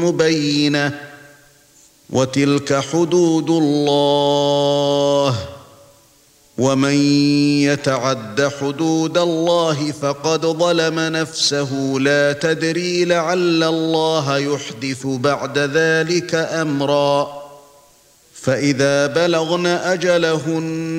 مبينة وتلك حدود الله ومن يتعد حدود الله فقد ظلم نفسه لا تدري لعل الله يحدث بعد ذلك أمرا فإذا بلغن أجلهن